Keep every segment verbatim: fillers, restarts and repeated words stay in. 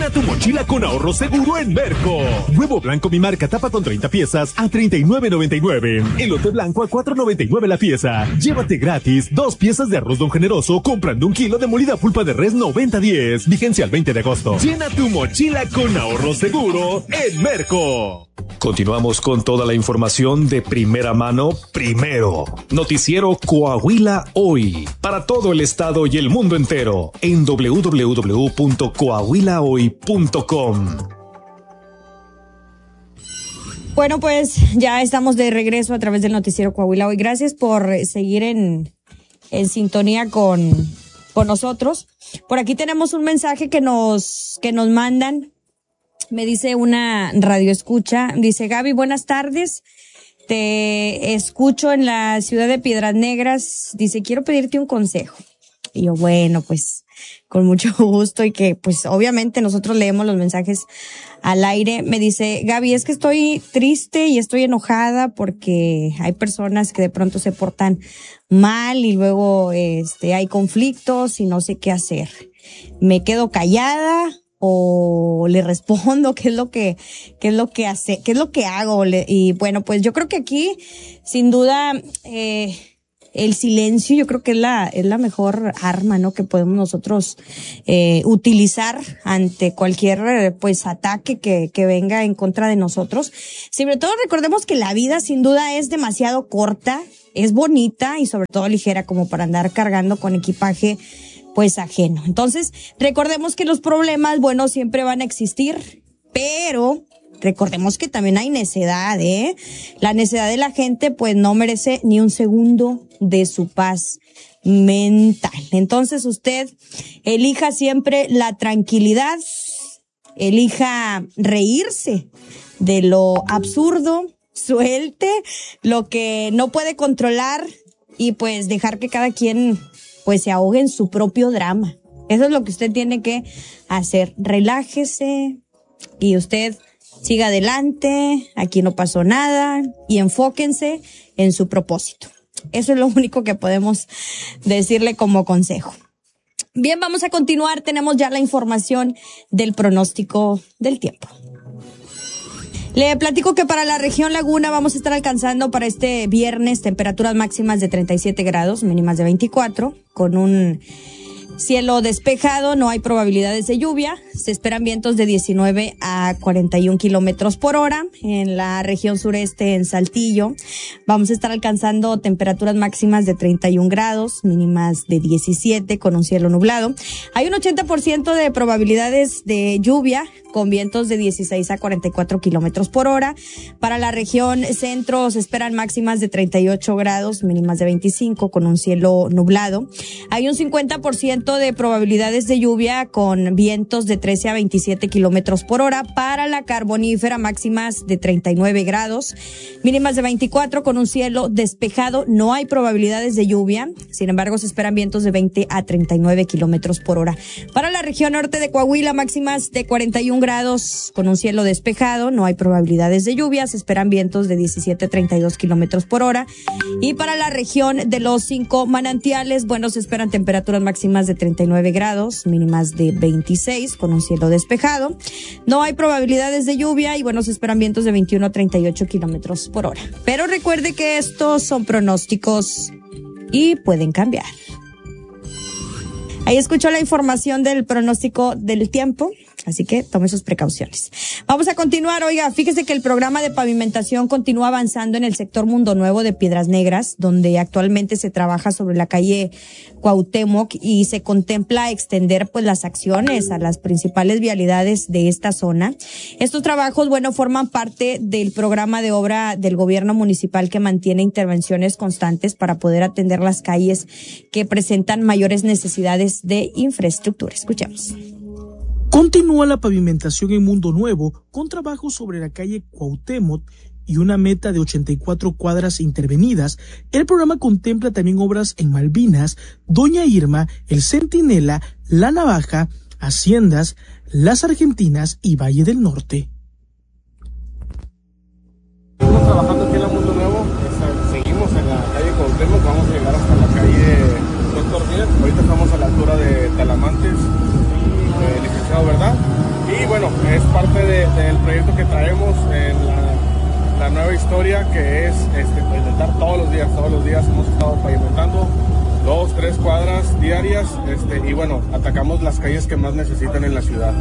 Tu mochila con ahorro seguro en Merco. Huevo blanco mi marca tapa con treinta piezas a treinta y nueve noventa y nueve. Elote blanco a cuatro noventa y nueve la pieza. Llévate gratis dos piezas de arroz Don Generoso comprando un kilo de molida pulpa de res noventa diez. Vigencia al veinte de agosto. Llena tu mochila con ahorro seguro en Merco. Continuamos con toda la información de primera mano primero. Noticiero Coahuila Hoy. Para todo el estado y el mundo entero en doble u doble u doble u punto coahuila hoy punto com. Bueno, pues ya estamos de regreso a través del noticiero Coahuila Hoy. Gracias por seguir en, en sintonía con, con nosotros. Por aquí tenemos un mensaje que nos, que nos mandan. Me dice una radioescucha, dice: Gaby, buenas tardes, te escucho en la ciudad de Piedras Negras, dice, quiero pedirte un consejo. Y yo, bueno, pues, con mucho gusto, y que, pues, obviamente nosotros leemos los mensajes al aire. Me dice: Gaby, es que estoy triste y estoy enojada porque hay personas que de pronto se portan mal y luego, este, hay conflictos y no sé qué hacer. Me quedo callada o le respondo, qué es lo que, qué es lo que hace, qué es lo que hago. Y bueno, pues yo creo que aquí, sin duda, eh, el silencio, yo creo que es la, es la mejor arma, ¿no? Que podemos nosotros, eh, utilizar ante cualquier, pues, ataque que, que venga en contra de nosotros. Sobre todo recordemos que la vida sin duda es demasiado corta, es bonita y sobre todo ligera como para andar cargando con equipaje pues ajeno. Entonces, recordemos que los problemas, bueno, siempre van a existir, pero recordemos que también hay necedad, ¿eh? La necedad de la gente, pues, no merece ni un segundo de su paz mental. Entonces, usted elija siempre la tranquilidad, elija reírse de lo absurdo, suelte lo que no puede controlar y pues dejar que cada quien pues se ahogue en su propio drama. Eso es lo que usted tiene que hacer. Relájese y usted siga adelante, aquí no pasó nada, y enfóquense en su propósito. Eso es lo único que podemos decirle como consejo. Bien, vamos a continuar. Tenemos ya la información del pronóstico del tiempo. Le platico que para la región Laguna vamos a estar alcanzando para este viernes temperaturas máximas de treinta y siete grados, mínimas de veinticuatro, con un cielo despejado, no hay probabilidades de lluvia, se esperan vientos de diecinueve a cuarenta y un kilómetros por hora. En la región sureste, en Saltillo, vamos a estar alcanzando temperaturas máximas de treinta y un grados, mínimas de diecisiete, con un cielo nublado. Hay un ochenta por ciento de probabilidades de lluvia, con vientos de dieciséis a cuarenta y cuatro kilómetros por hora. Para la región centro se esperan máximas de treinta y ocho grados, mínimas de veinticinco, con un cielo nublado. Hay un cincuenta por ciento de probabilidades de lluvia con vientos de trece a veintisiete kilómetros por hora. Para la carbonífera, máximas de treinta y nueve grados, mínimas de veinticuatro, con un cielo despejado. No hay probabilidades de lluvia, sin embargo se esperan vientos de veinte a treinta y nueve kilómetros por hora. Para la región norte de Coahuila, máximas de cuarenta y un grados con un cielo despejado, no hay probabilidades de lluvia, se esperan vientos de diecisiete a treinta y dos kilómetros por hora. Y para la región de los cinco manantiales, bueno, se esperan temperaturas máximas de treinta y nueve grados, mínimas de veintiséis, con un cielo despejado. No hay probabilidades de lluvia y bueno, se esperan vientos de veintiuno a treinta y ocho kilómetros por hora. Pero recuerde que estos son pronósticos y pueden cambiar. Ahí escuchó la información del pronóstico del tiempo, así que tome sus precauciones. Vamos a continuar. Oiga, fíjese que el programa de pavimentación continúa avanzando en el sector Mundo Nuevo de Piedras Negras, donde actualmente se trabaja sobre la calle Cuauhtémoc y se contempla extender pues las acciones a las principales vialidades de esta zona. Estos trabajos, bueno, forman parte del programa de obra del gobierno municipal que mantiene intervenciones constantes para poder atender las calles que presentan mayores necesidades de infraestructura. Escuchemos. Continúa la pavimentación en Mundo Nuevo con trabajos sobre la calle Cuauhtémoc y una meta de ochenta y cuatro cuadras intervenidas. El programa contempla también obras en Malvinas, Doña Irma, El Centinela, La Navaja, Haciendas, Las Argentinas y Valle del Norte. Estamos trabajando aquí en la Mundo Nuevo, seguimos en la calle Cuauhtémoc, vamos a llegar hasta la calle Doctor Díaz. Ahorita estamos a la altura de Talamantes, eh, licenciado, ¿verdad? Y de, del proyecto que traemos en la, la nueva historia, que es este, pavimentar todos los días, todos los días hemos estado pavimentando dos, tres cuadras diarias, este, y bueno, atacamos las calles que más necesitan en la ciudad.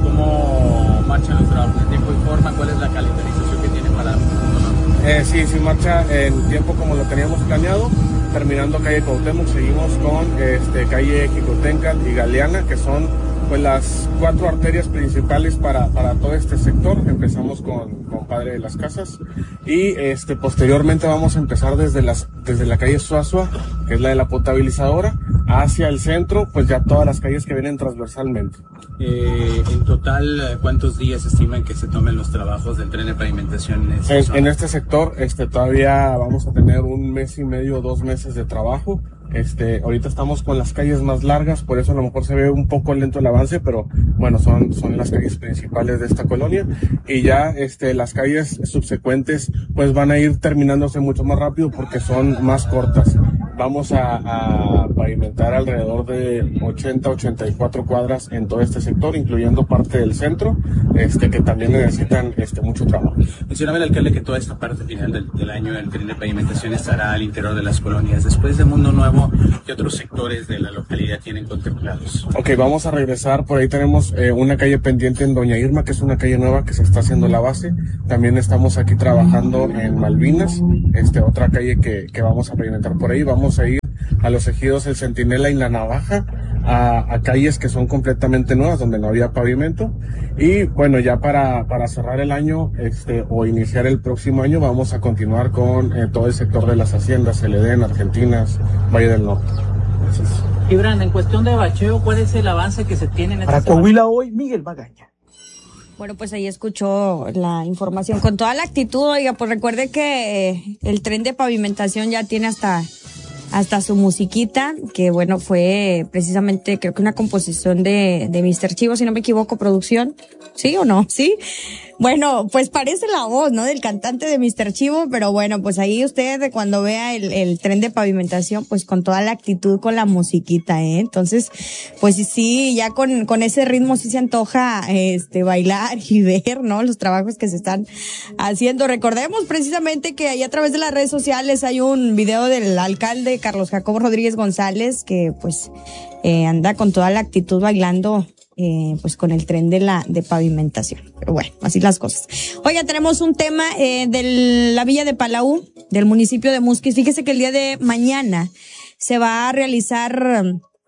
¿Cómo marchan los trabajos en tiempo y forma? ¿Cuál es la calendarización que tiene para eh, sí, sí marcha en tiempo como lo teníamos planeado. Terminando calle Cuauhtémoc, seguimos con este, calle Jicotencal y Galeana, que son pues las cuatro arterias principales para, para todo este sector. Empezamos con, con Padre de las Casas y este, posteriormente vamos a empezar desde, las, desde la calle Suazua, que es la de la potabilizadora, hacia el centro, pues ya todas las calles que vienen transversalmente. Eh, en total, ¿cuántos días estiman que se tomen los trabajos del tren de pavimentación en esta En, en este sector este, todavía vamos a tener un mes y medio, dos meses de trabajo. Este, ahorita estamos con las calles más largas, por eso a lo mejor se ve un poco lento el avance, pero bueno, son, son las calles principales de esta colonia, y ya este, las calles subsecuentes pues van a ir terminándose mucho más rápido porque son más cortas. Vamos a, a pavimentar alrededor de ochenta, ochenta y cuatro cuadras en todo este sector, incluyendo parte del centro, este, que también necesitan este, mucho trabajo. Mencionaba el alcalde que toda esta parte final del, del año el tren de pavimentación estará al interior de las colonias. Después de Mundo Nuevo, ¿qué otros sectores de la localidad tienen contemplados? Ok, vamos a regresar. Por ahí tenemos eh, una calle pendiente en Doña Irma, que es una calle nueva que se está haciendo la base. También estamos aquí trabajando en Malvinas, este, otra calle que, que vamos a pavimentar por ahí. Vamos a ir a los ejidos El Centinela y La Navaja, a, a calles que son completamente nuevas, donde no había pavimento. Y bueno, ya para, para cerrar el año este, o iniciar el próximo año, vamos a continuar con eh, todo el sector de las haciendas, el Edén, Argentinas, Valle del Norte. Gracias. Gibran, en cuestión de bacheo, ¿cuál es el avance que se tiene en esta Para Coahuila hoy, Miguel Magaña. Bueno, pues ahí escuchó la información con toda la actitud. Oiga, pues recuerde que eh, el tren de pavimentación ya tiene hasta hasta su musiquita, que bueno, fue precisamente creo que una composición de, de mister Chivo, si no me equivoco, producción. ¿Sí o no? ¿Sí? Bueno, pues parece la voz, ¿no? Del cantante de mister Chivo, pero bueno, pues ahí usted cuando vea el, el tren de pavimentación, pues con toda la actitud, con la musiquita, ¿eh? Entonces, pues sí, ya con, con ese ritmo sí se antoja, este, bailar y ver, ¿no? Los trabajos que se están haciendo. Recordemos precisamente que ahí a través de las redes sociales hay un video del alcalde Carlos Jacobo Rodríguez González que pues, eh, anda con toda la actitud bailando Eh, pues con el tren de la de pavimentación. Pero bueno, así las cosas. Oiga, tenemos un tema eh, de la villa de Palau, del municipio de Musquis. Fíjese que el día de mañana se va a realizar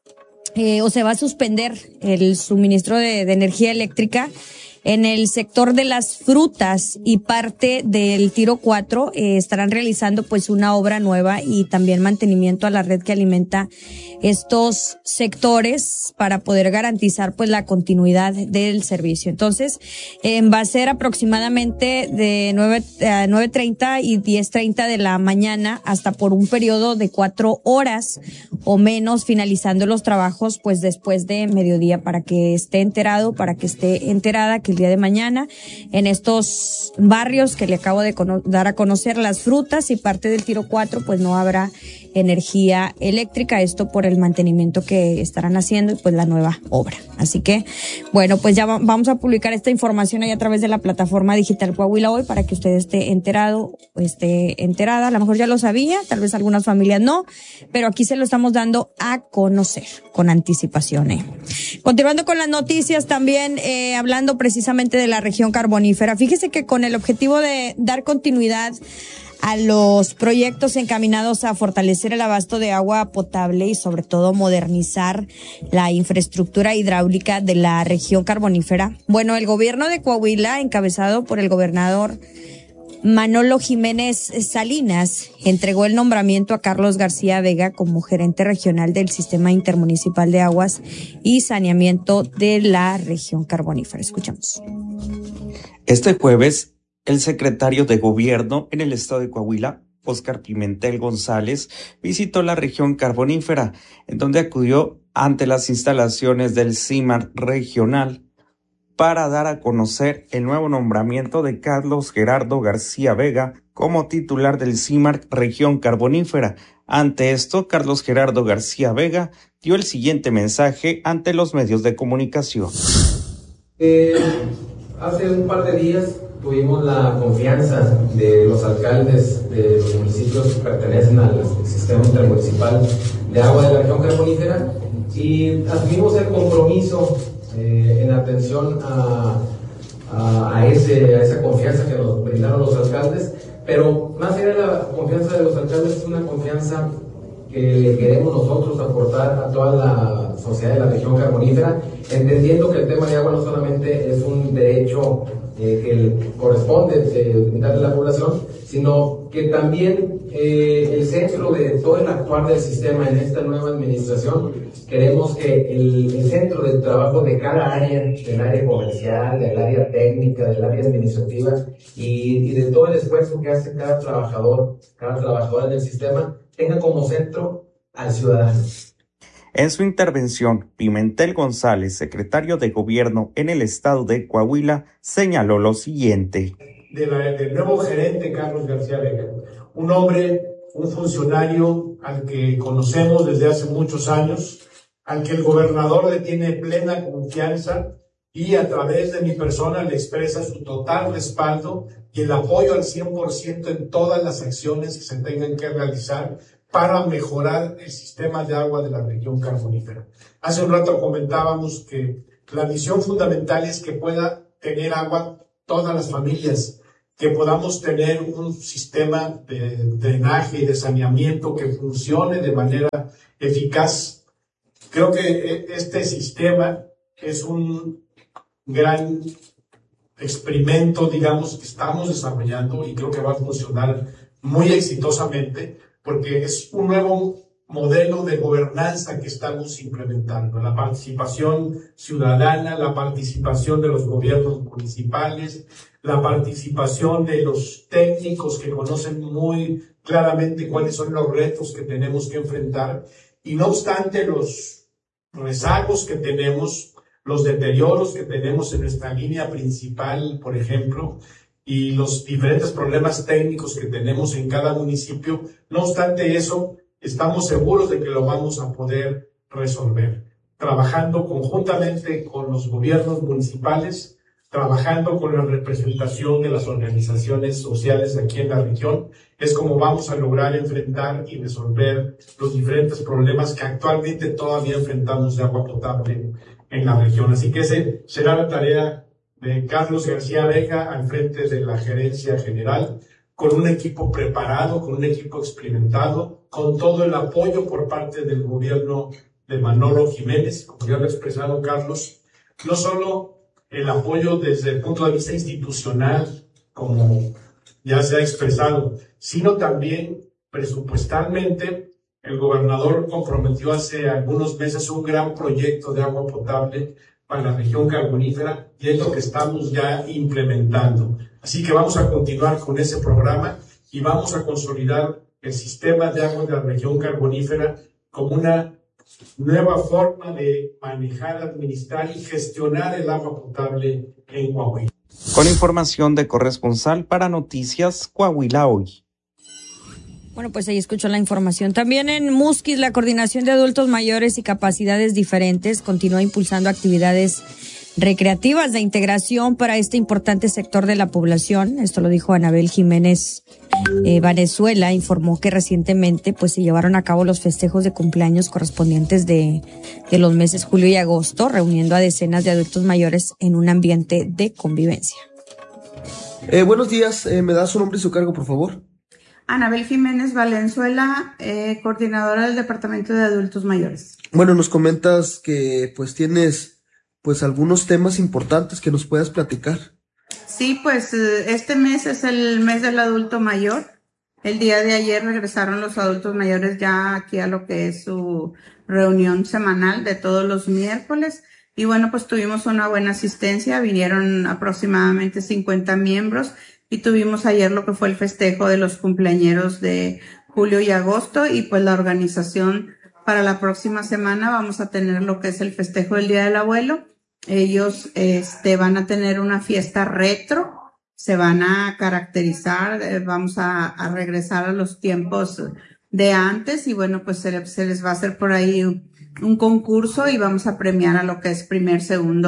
eh, o se va a suspender el suministro de, de energía eléctrica en el sector de las frutas y parte del Tiro cuatro. Eh, estarán realizando pues una obra nueva y también mantenimiento a la red que alimenta estos sectores para poder garantizar pues la continuidad del servicio. Entonces, eh, va a ser aproximadamente de nueve a nueve treinta y diez treinta de la mañana hasta por un periodo de cuatro horas o menos, finalizando los trabajos pues después de mediodía, para que esté enterado, para que esté enterada que el día de mañana en estos barrios que le acabo de cono- dar a conocer, las frutas y parte del Tiro cuatro, pues no habrá energía eléctrica, esto por el mantenimiento que estarán haciendo y pues la nueva obra. Así que, bueno, pues ya va- vamos a publicar esta información ahí a través de la plataforma digital Coahuila Hoy para que usted esté enterado, esté enterada. A lo mejor ya lo sabía, tal vez algunas familias no, pero aquí se lo estamos dando a conocer con anticipación. ¿eh? Continuando con las noticias, también eh, hablando precisamente de la región carbonífera. Fíjese que con el objetivo de dar continuidad a los proyectos encaminados a fortalecer el abasto de agua potable y sobre todo modernizar la infraestructura hidráulica de la región carbonífera. Bueno, el gobierno de Coahuila, encabezado por el gobernador Manolo Jiménez Salinas, entregó el nombramiento a Carlos García Vega como gerente regional del Sistema Intermunicipal de Aguas y Saneamiento de la región carbonífera. Escuchamos. Este jueves, el secretario de Gobierno en el estado de Coahuila, Óscar Pimentel González, visitó la región carbonífera, en donde acudió ante las instalaciones del CIMAR regional para dar a conocer el nuevo nombramiento de Carlos Gerardo García Vega como titular del CIMAR región carbonífera. Ante esto, Carlos Gerardo García Vega dio el siguiente mensaje ante los medios de comunicación. Eh, Hace un par de días tuvimos la confianza de los alcaldes de los municipios que pertenecen al sistema intermunicipal de agua de la región carbonífera y asumimos el compromiso eh, en atención a, a, a, ese, a esa confianza que nos brindaron los alcaldes, pero más allá de la confianza de los alcaldes es una confianza que queremos nosotros aportar a toda la sociedad de la región carbonífera, entendiendo que el tema de agua no solamente es un derecho eh, que corresponde de mitad de la población, sino que también eh, el centro de todo el actuar del sistema en esta nueva administración, queremos que el, el centro de trabajo de cada área, del área comercial, del área técnica, del área administrativa y, y de todo el esfuerzo que hace cada trabajador, cada trabajadora en el sistema, tenga como centro al ciudadano. En su intervención, Pimentel González, secretario de Gobierno en el estado de Coahuila, señaló lo siguiente. De la, del nuevo gerente Carlos García Vega, un hombre, un funcionario al que conocemos desde hace muchos años, al que el gobernador le tiene plena confianza y a través de mi persona le expresa su total respaldo y el apoyo al cien por ciento en todas las acciones que se tengan que realizar para mejorar el sistema de agua de la región carbonífera. Hace un rato comentábamos que la misión fundamental es que pueda tener agua todas las familias, que podamos tener un sistema de drenaje y de saneamiento que funcione de manera eficaz. Creo que este sistema es un gran experimento, digamos, que estamos desarrollando y creo que va a funcionar muy exitosamente porque es un nuevo modelo de gobernanza que estamos implementando. La participación ciudadana, la participación de los gobiernos municipales, la participación de los técnicos que conocen muy claramente cuáles son los retos que tenemos que enfrentar y no obstante los rezagos que tenemos, los deterioros que tenemos en nuestra línea principal, por ejemplo, y los diferentes problemas técnicos que tenemos en cada municipio, no obstante eso, estamos seguros de que lo vamos a poder resolver, trabajando conjuntamente con los gobiernos municipales, trabajando con la representación de las organizaciones sociales aquí en la región, es como vamos a lograr enfrentar y resolver los diferentes problemas que actualmente todavía enfrentamos de agua potable en la región. Así que esa será la tarea de Carlos García Vega al frente de la gerencia general, con un equipo preparado, con un equipo experimentado, con todo el apoyo por parte del gobierno de Manolo Jiménez, como ya lo ha expresado Carlos, no solo el apoyo desde el punto de vista institucional, como ya se ha expresado, sino también presupuestalmente. El gobernador comprometió hace algunos meses un gran proyecto de agua potable para la región carbonífera y es lo que estamos ya implementando. Así que vamos a continuar con ese programa y vamos a consolidar el sistema de agua de la región carbonífera como una nueva forma de manejar, administrar y gestionar el agua potable en Coahuila. Con información de corresponsal para Noticias Coahuila Hoy. Bueno, pues ahí escuchó la información. También en Musquis, la Coordinación de Adultos Mayores y Capacidades Diferentes continúa impulsando actividades recreativas de integración para este importante sector de la población. Esto lo dijo Anabel Jiménez eh, Vanezuela. Informó que recientemente pues se llevaron a cabo los festejos de cumpleaños correspondientes de, de los meses julio y agosto, reuniendo a decenas de adultos mayores en un ambiente de convivencia. Eh, buenos días, eh, ¿me da su nombre y su cargo, por favor? Anabel Jiménez Valenzuela, eh, coordinadora del Departamento de Adultos Mayores. Bueno, nos comentas que pues tienes pues algunos temas importantes que nos puedas platicar. Sí, pues este mes es el mes del adulto mayor. El día de ayer regresaron los adultos mayores ya aquí a lo que es su reunión semanal de todos los miércoles. Y bueno, pues tuvimos una buena asistencia, vinieron aproximadamente cincuenta miembros. Y tuvimos ayer lo que fue el festejo de los cumpleañeros de julio y agosto y pues la organización para la próxima semana vamos a tener lo que es el festejo del Día del Abuelo. Ellos este van a tener una fiesta retro, se van a caracterizar, eh, vamos a, a regresar a los tiempos de antes y bueno, pues se, se les va a hacer por ahí un, un concurso y vamos a premiar a lo que es primer, segundo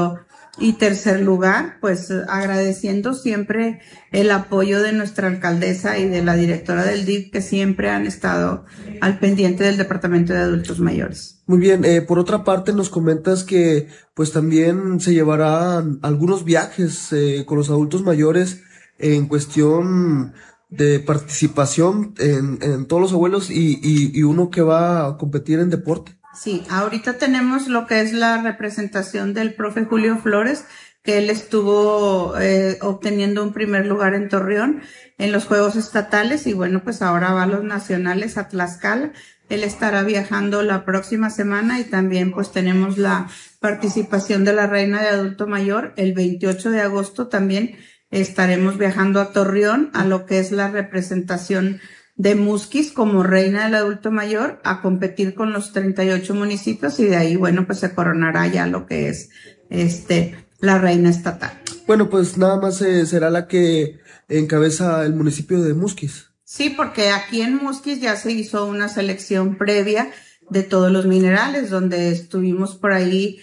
Y tercer lugar, pues agradeciendo siempre el apoyo de nuestra alcaldesa y de la directora del D I F que siempre han estado al pendiente del Departamento de Adultos Mayores. Muy bien, eh, por otra parte nos comentas que pues también se llevarán algunos viajes eh, con los adultos mayores en cuestión de participación en, en todos los abuelos y, y, y uno que va a competir en deporte. Sí, ahorita tenemos lo que es la representación del profe Julio Flores, que él estuvo eh, obteniendo un primer lugar en Torreón en los Juegos Estatales y bueno, pues ahora va a los nacionales a Tlaxcala. Él estará viajando la próxima semana y también pues tenemos la participación de la Reina de Adulto Mayor. El veintiocho de agosto también estaremos viajando a Torreón a lo que es la representación de Musquis como reina del adulto mayor a competir con los treinta y ocho municipios y de ahí, bueno, pues se coronará ya lo que es este la reina estatal. Bueno, pues nada más eh, será la que encabeza el municipio de Musquis. Sí, porque aquí en Musquis ya se hizo una selección previa de todos los minerales, donde estuvimos por ahí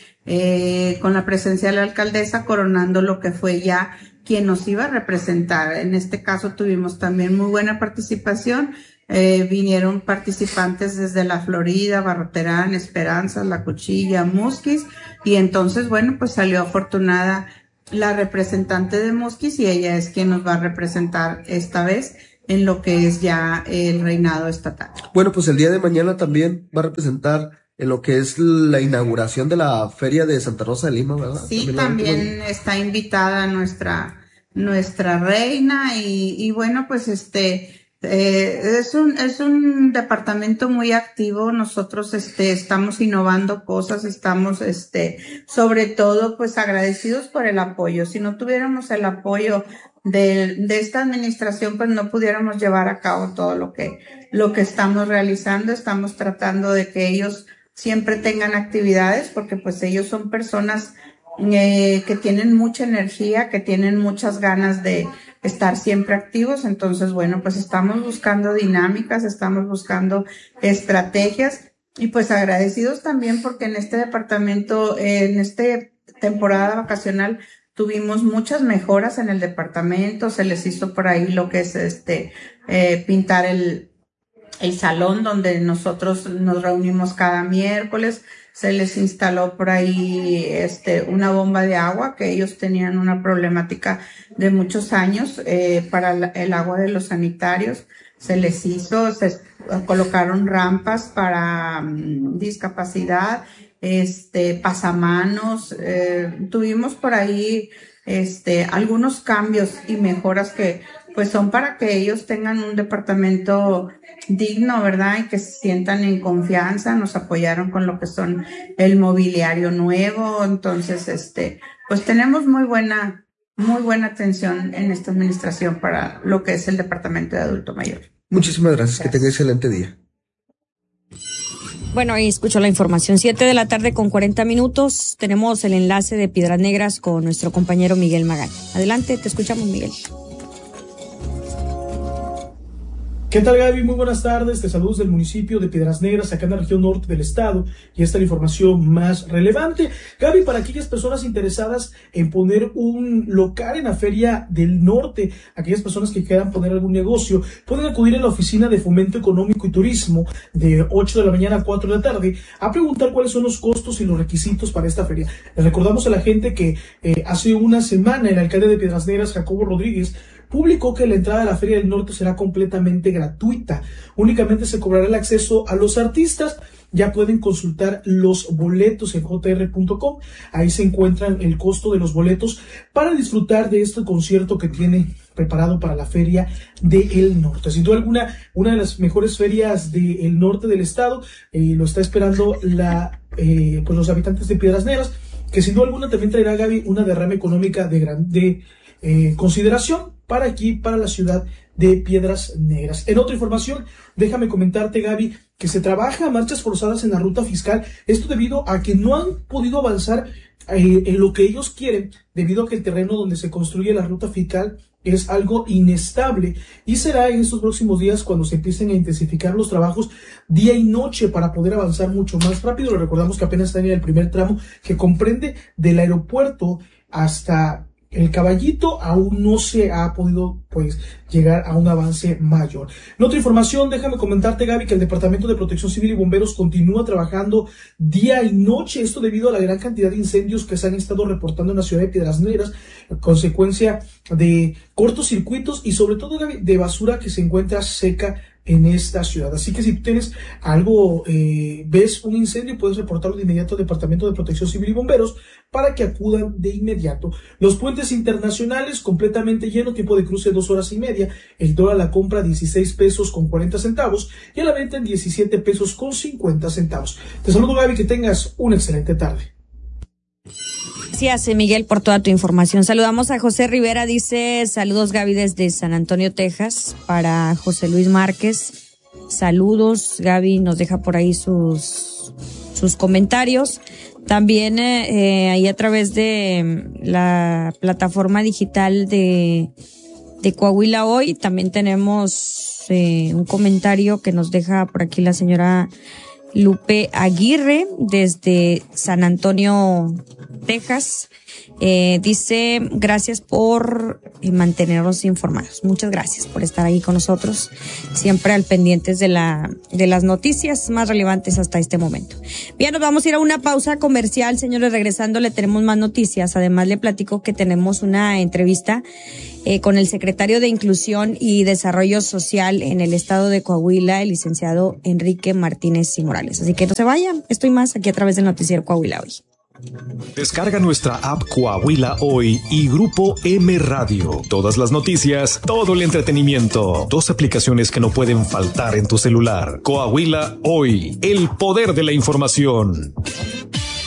eh, con la presencia de la alcaldesa coronando lo que fue ya quien nos iba a representar. En este caso tuvimos también muy buena participación. Eh, vinieron participantes desde la Florida, Barroterán, Esperanza, La Cuchilla, Musquis, y entonces, bueno, pues salió afortunada la representante de Musquis y ella es quien nos va a representar esta vez en lo que es ya el reinado estatal. Bueno, pues el día de mañana también va a representar en lo que es la inauguración de la Feria de Santa Rosa de Lima, ¿verdad? Sí, también, también está invitada nuestra nuestra reina y, y bueno, pues este eh, es un es un departamento muy activo. Nosotros este estamos innovando cosas, estamos este sobre todo pues agradecidos por el apoyo. Si no tuviéramos el apoyo de, de esta administración, pues no pudiéramos llevar a cabo todo lo que lo que estamos realizando. Estamos tratando de que ellos siempre tengan actividades porque pues ellos son personas eh, que tienen mucha energía, que tienen muchas ganas de estar siempre activos. Entonces, bueno, pues estamos buscando dinámicas, estamos buscando estrategias y pues agradecidos también porque en este departamento, eh, en esta temporada vacacional tuvimos muchas mejoras en el departamento. Se les hizo por ahí lo que es este eh, pintar el el salón donde nosotros nos reunimos cada miércoles. Se les instaló por ahí este una bomba de agua que ellos tenían una problemática de muchos años eh, para la, el agua de los sanitarios. Se les hizo, se colocaron rampas para um, discapacidad, este pasamanos. Eh, tuvimos por ahí este algunos cambios y mejoras que pues son para que ellos tengan un departamento digno, ¿verdad? Y que se sientan en confianza. Nos apoyaron con lo que son el mobiliario nuevo. Entonces, este, pues tenemos muy buena, muy buena atención en esta administración para lo que es el departamento de adulto mayor. Muchísimas gracias, gracias. Que tenga excelente día. Bueno, ahí escucho la información. Siete de la tarde con cuarenta minutos. Tenemos el enlace de Piedras Negras con nuestro compañero Miguel Magaña. Adelante, te escuchamos, Miguel. ¿Qué tal, Gaby? Muy buenas tardes. Te saludos del municipio de Piedras Negras, acá en la región norte del estado. Y esta es la información más relevante. Gaby, para aquellas personas interesadas en poner un local en la Feria del Norte, aquellas personas que quieran poner algún negocio, pueden acudir a la Oficina de Fomento Económico y Turismo de ocho de la mañana a cuatro de la tarde a preguntar cuáles son los costos y los requisitos para esta feria. Les recordamos a la gente que eh, hace una semana el alcalde de Piedras Negras, Jacobo Rodríguez, publicó que la entrada a la Feria del Norte será completamente gratuita. Únicamente se cobrará el acceso a los artistas. Ya pueden consultar los boletos en j r punto com. Ahí se encuentran el costo de los boletos para disfrutar de este concierto que tiene preparado para la Feria del Norte. Sin duda alguna, una de las mejores ferias del norte del estado. Eh, lo está esperando la, eh, pues los habitantes de Piedras Negras, que sin duda alguna también traerá, Gaby, una derrama económica de gran de, eh, consideración para aquí, para la ciudad de Piedras Negras. En otra información, déjame comentarte, Gaby, que se trabaja a marchas forzadas en la ruta fiscal. Esto debido a que no han podido avanzar eh, en lo que ellos quieren, debido a que el terreno donde se construye la ruta fiscal es algo inestable, y será en estos próximos días cuando se empiecen a intensificar los trabajos día y noche para poder avanzar mucho más rápido. Le recordamos que apenas está en el primer tramo, que comprende del aeropuerto hasta el Caballito aún no se ha podido pues llegar a un avance mayor. En otra información, déjame comentarte, Gaby, que el Departamento de Protección Civil y Bomberos continúa trabajando día y noche, esto debido a la gran cantidad de incendios que se han estado reportando en la ciudad de Piedras Negras, a consecuencia de cortocircuitos y sobre todo, Gaby, de basura que se encuentra seca en esta ciudad. Así que si tienes algo, eh, ves un incendio, puedes reportarlo de inmediato al Departamento de Protección Civil y Bomberos para que acudan de inmediato. Los puentes internacionales completamente llenos, tiempo de cruce dos horas y media, el dólar a la compra dieciséis pesos con cuarenta centavos y a la venta en diecisiete pesos con cincuenta centavos. Te saludo, Gaby, que tengas una excelente tarde. Gracias, Miguel, por toda tu información. Saludamos a José Rivera, dice, saludos, Gaby, desde San Antonio, Texas, para José Luis Márquez. Saludos, Gaby nos deja por ahí sus, sus comentarios. También eh, ahí a través de la plataforma digital de, de Coahuila Hoy, también tenemos eh, un comentario que nos deja por aquí la señora Lupe Aguirre desde San Antonio, Texas. Eh, dice, gracias por eh, mantenernos informados. Muchas gracias por estar ahí con nosotros, siempre al pendientes de la, de las noticias más relevantes hasta este momento. Bien, nos vamos a ir a una pausa comercial, señores. Regresando le tenemos más noticias. Además le platico que tenemos una entrevista eh, con el secretario de Inclusión y Desarrollo Social en el estado de Coahuila, el licenciado Enrique Martínez y Morales. Así que no se vayan, estoy más aquí a través del noticiero Coahuila Hoy. Descarga nuestra app Coahuila Hoy y Grupo M Radio. Todas las noticias, todo el entretenimiento. Dos aplicaciones que no pueden faltar en tu celular. Coahuila Hoy, el poder de la información.